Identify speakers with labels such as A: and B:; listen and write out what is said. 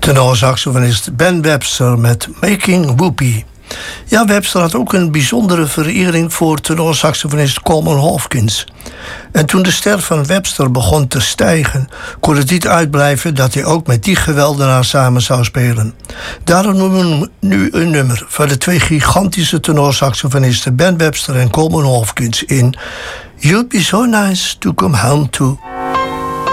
A: tenorsaxofonist Ben Webster met Making Whoopee. Ja, Webster had ook een bijzondere verering voor tenorsaxofonist Coleman Hawkins. En toen de ster van Webster begon te stijgen, kon het niet uitblijven dat hij ook met die geweldenaar samen zou spelen. Daarom noemen we nu een nummer van de twee gigantische tenorsaxofonisten Ben Webster en Coleman Hawkins in You'd Be So Nice to Come Home To.